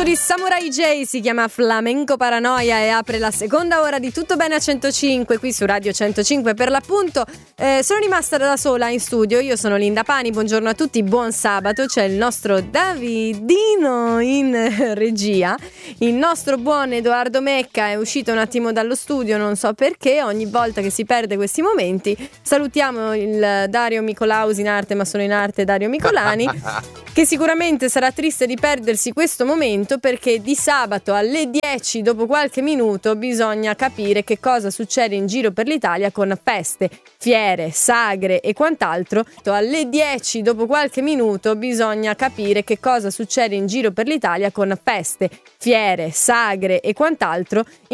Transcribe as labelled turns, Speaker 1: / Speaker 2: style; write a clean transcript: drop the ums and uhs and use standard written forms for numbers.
Speaker 1: prodotto di Samurai J, si chiama Flamenco Paranoia e apre la seconda ora di Tutto Bene a 105 qui su Radio 105 per l'appunto. Sono rimasta da sola in studio, io sono Linda Pani, buongiorno a tutti, buon sabato. C'è il nostro Davidino in regia, il nostro buon Edoardo Mecca è uscito un attimo dallo studio, non so perché, ogni volta che si perde questi momenti. Salutiamo il Dario Micolausi in arte, ma sono in arte Dario Micolani, che sicuramente sarà triste di perdersi questo momento, perché di sabato alle 10 dopo qualche minuto bisogna capire che cosa succede in giro per l'Italia con feste, fiere, sagre e quant'altro. Alle 10 dopo qualche minuto bisogna capire che cosa succede in giro per l'Italia con feste, fiere, sagre e quant'altro.